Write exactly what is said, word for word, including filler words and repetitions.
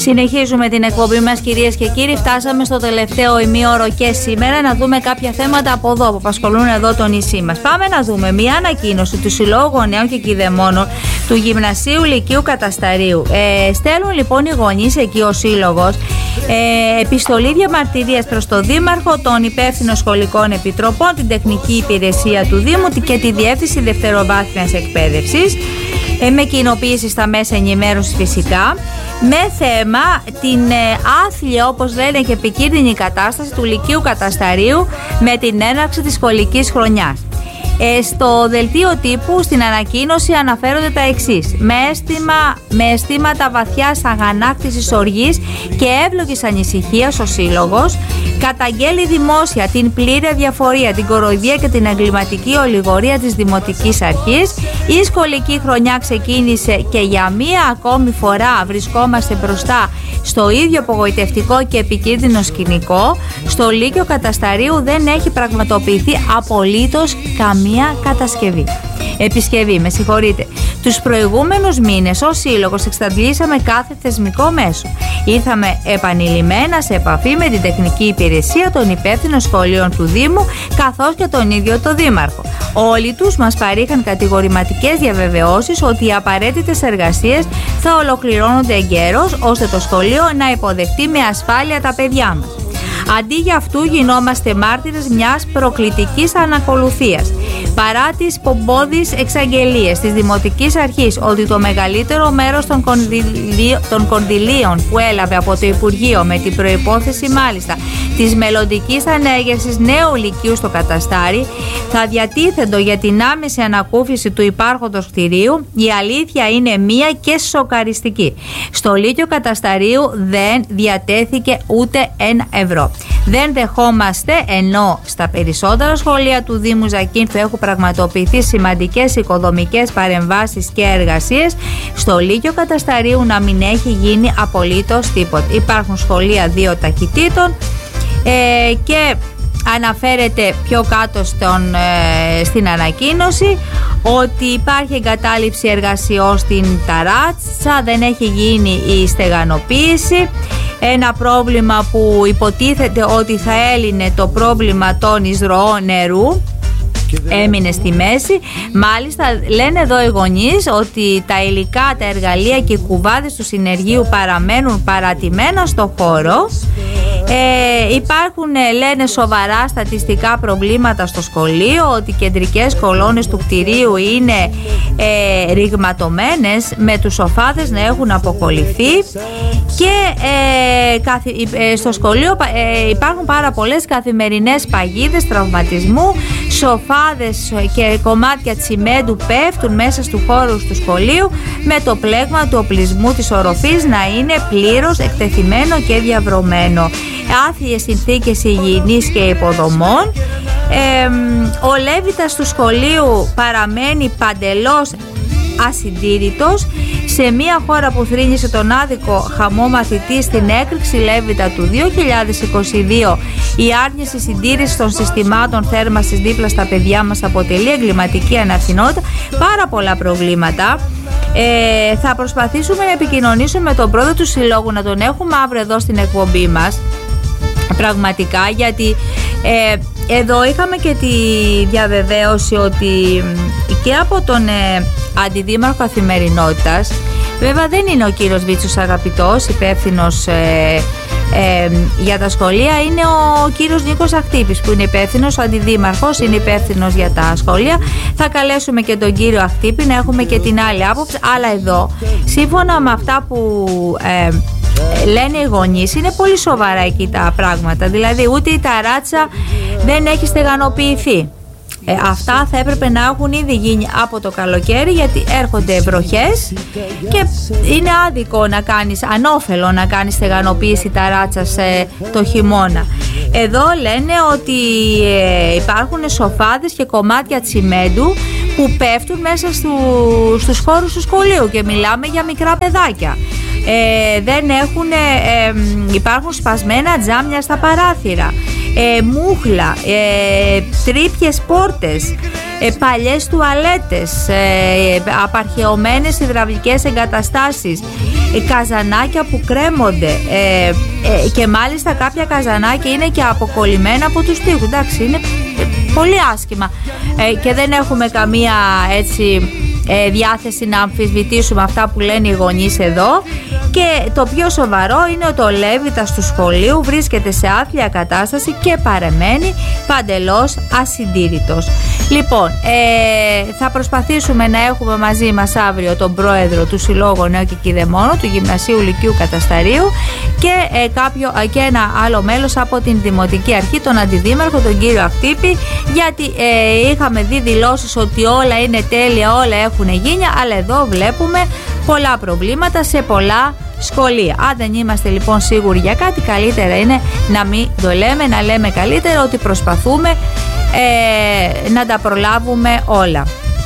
Συνεχίζουμε την εκπομπή μας, κυρίες και κύριοι. Φτάσαμε στο τελευταίο ημίωρο και σήμερα να δούμε κάποια θέματα από εδώ που απασχολούν εδώ το νησί μας. Πάμε να δούμε μια ανακοίνωση του Συλλόγου Γονέων και Κηδεμόνων του Γυμνασίου Λυκείου Κατασταρίου. Ε, στέλνουν λοιπόν οι γονείς εκεί, ο σύλλογος, ε, επιστολή διαμαρτυρίας προς τον Δήμαρχο, τον υπεύθυνο σχολικών επιτροπών, την τεχνική υπηρεσία του Δήμου και τη Διεύθυνση Δευτεροβάθμιας Εκπαίδευσης, ε, με κοινοποίηση στα μέσα ενημέρωσης φυσικά, με θέμα την ε, άθλια, όπως λένε, και επικίνδυνη κατάσταση του Λυκείου Κατασταρίου με την έναρξη της σχολικής χρονιάς. Ε, στο δελτίο τύπου στην ανακοίνωση αναφέρονται τα εξής: με, αίσθημα, με αισθήματα βαθιάς αγανάκτησης, οργής και εύλογης ανησυχίας, ο Σύλλογος καταγγέλει δημόσια την πλήρη αδιαφορία, την κοροϊδία και την εγκληματική ολιγορία της Δημοτικής Αρχής. Η σχολική χρονιά ξεκίνησε και για μία ακόμη φορά βρισκόμαστε μπροστά στο ίδιο απογοητευτικό και επικίνδυνο σκηνικό. Στο Λύκειο Κατασταρίου δεν έχει πραγματοποιηθεί απολύτως καμία κατασκευή. Επισκευή, με συγχωρείτε. Τους προηγούμενους μήνες ως Σύλλογος εξαντλήσαμε κάθε θεσμικό μέσο. Ήρθαμε επανειλημμένα σε επαφή με την τεχνική υπηρεσία των υπεύθυνων σχολείων του Δήμου καθώς και τον ίδιο το Δήμαρχο. Όλοι τους μας παρήχαν κατηγορηματικές διαβεβαιώσεις ότι οι απαραίτητες εργασίες θα ολοκληρώνονται εγκαίρως ώστε το σχολείο να υποδεχτεί με ασφάλεια τα παιδιά μας. Αντί για αυτού γινόμαστε μάρτυρες μιας προκλητικής ανακολουθίας. Παρά τις πομπώδεις εξαγγελίες της Δημοτικής Αρχής ότι το μεγαλύτερο μέρος των, κονδυλί... των κονδυλίων που έλαβε από το Υπουργείο, με την προϋπόθεση μάλιστα της μελλοντικής ανέγερσης νέου λυκείου στο Καταστάρι, θα διατίθεντο για την άμεση ανακούφιση του υπάρχοντος κτηρίου, η αλήθεια είναι μία και σοκαριστική. Στο Λύκειο Κατασταρίου δεν διατέθηκε ούτε ένα ευρώ. Δεν δεχόμαστε, ενώ στα περισσότερα σχολεία του Δήμου Ζακίνθου έχουν πραγματοποιηθεί σημαντικές οικοδομικές παρεμβάσεις και εργασίες, στο Λύκειο Κατασταρίου να μην έχει γίνει απολύτως τίποτα. Υπάρχουν σχολεία δύο ταχυτήτων ε, και αναφέρεται πιο κάτω στον, ε, στην ανακοίνωση ότι υπάρχει εγκατάλειψη εργασιών στην ταράτσα, δεν έχει γίνει η στεγανοποίηση. Ένα πρόβλημα που υποτίθεται ότι θα έλυνε το πρόβλημα των εισρωών νερού έμεινε στη μέση. Μάλιστα λένε εδώ οι γονείς ότι τα υλικά, τα εργαλεία και οι κουβάδες του συνεργείου παραμένουν παρατημένα στο χώρο. Ε, υπάρχουν, λένε, σοβαρά στατιστικά προβλήματα στο σχολείο, ότι οι κεντρικές κολόνες του κτηρίου είναι ε, ρηγματωμένες, με τους σοφάδες να έχουν αποκολληθεί και ε, καθι, ε, στο σχολείο ε, υπάρχουν πάρα πολλές καθημερινές παγίδες τραυματισμού. Σοφάδες και κομμάτια τσιμέντου πέφτουν μέσα στου χώρου του σχολείου, με το πλέγμα του οπλισμού της οροφής να είναι πλήρως εκτεθειμένο και διαβρωμένο. Άθλιες συνθήκες υγιεινής και υποδομών. Ε, ο Λέβητας του σχολείου παραμένει παντελώς ασυντήρητος. Σε μια χώρα που θρήνησε τον άδικο χαμό μαθητή στην έκρηξη Λέβητα του δύο χιλιάδες είκοσι δύο, η άρνηση συντήρησης των συστημάτων θέρμανσης δίπλα στα παιδιά μας αποτελεί εγκληματική αναρθινότητα. Πάρα πολλά προβλήματα. Ε, θα προσπαθήσουμε να επικοινωνήσουμε με τον πρόεδρο του Συλλόγου, να τον έχουμε αύριο εδώ στην εκπομπή μας, πραγματικά, γιατί ε, εδώ είχαμε και τη διαβεβαίωση ότι και από τον ε, Αντιδήμαρχο Καθημερινότητας, βέβαια δεν είναι ο κύριος Βίτσος αγαπητός, υπεύθυνος ε, ε, για τα σχολεία, είναι ο κύριος Νίκος Αχτύπης που είναι υπεύθυνος, ο Αντιδήμαρχος είναι υπεύθυνος για τα σχολεία. Θα καλέσουμε και τον κύριο Αχτύπη να έχουμε και την άλλη άποψη, αλλά εδώ σύμφωνα με αυτά που ε, λένε οι γονείς, είναι πολύ σοβαρά εκεί τα πράγματα. Δηλαδή ούτε η ταράτσα δεν έχει στεγανοποιηθεί. Ε, αυτά θα έπρεπε να έχουν ήδη γίνει από το καλοκαίρι, γιατί έρχονται βροχές και είναι άδικο να κάνεις, ανώφελο να κάνεις στεγανοποίηση ταράτσας ε, το χειμώνα. Εδώ λένε ότι ε, υπάρχουν σοφάδες και κομμάτια τσιμέντου που πέφτουν μέσα στου, στους χώρους του σχολείου και μιλάμε για μικρά παιδάκια. Ε, δεν έχουν, ε, ε, υπάρχουν σπασμένα τζάμια στα παράθυρα, ε, μούχλα, ε, τρύπιες πόρτες, ε, παλιές τουαλέτες, ε, απαρχαιωμένες υδραυλικές εγκαταστάσεις. καζανάκια που κρέμονται ε, ε, και μάλιστα κάποια καζανάκια είναι και αποκολλημένα από τους τοίχους. Εντάξει, είναι πολύ άσχημα ε, και δεν έχουμε καμία έτσι ε, διάθεση να αμφισβητήσουμε αυτά που λένε οι γονείς εδώ. Και το πιο σοβαρό είναι ότι ο Λέβητας του σχολείου βρίσκεται σε άθλια κατάσταση και παρεμένει παντελώς ασυντήρητος. Λοιπόν, ε, θα προσπαθήσουμε να έχουμε μαζί μας αύριο τον πρόεδρο του Συλλόγου Νέο και Κηδεμόνου του Γυμνασίου Λυκείου Κατασταρίου και, ε, κάποιο, και ένα άλλο μέλος από την Δημοτική Αρχή, τον Αντιδήμαρχο, τον κύριο Ακτύπη, γιατί ε, είχαμε δει δηλώσεις ότι όλα είναι τέλεια, όλα έχουν γίνει, αλλά εδώ βλέπουμε πολλά προβλήματα σε πολλά σχολεία. Αν δεν είμαστε λοιπόν σίγουροι για κάτι, καλύτερα είναι να μην το λέμε, να λέμε καλύτερα ότι προσπαθούμε ε, να τα προλάβουμε όλα.